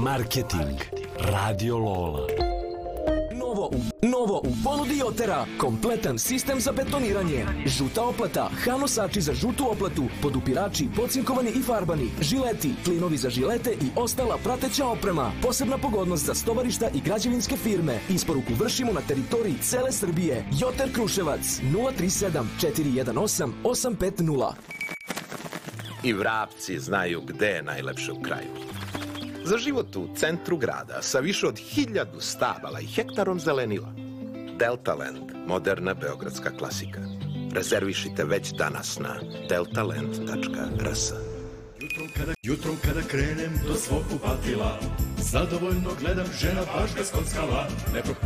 Marketing. Radio Lola. Novo u ponudi Jotera. Kompletan sistem za betoniranje. Žuta oplata, hanosači za žutu oplatu, podupirači, pocinkovani i farbani, žileti, klinovi za žilete i ostala prateća oprema. Posebna pogodnost za stovarišta i građevinske firme. Isporuku vršimo na teritoriji cele Srbije. Joter Kruševac 037 418 850. I Vrapci znaju gde je najlepše u kraju. Za život u centru grada sa više od 1000 stabala i hektarom zelenila. Deltaland, moderna beogradska klasika. Rezervišite već danas na deltaland.rs. Jutrom kada krenem do svog kupatila, zadovoljno gledam, žena baš ga skockala.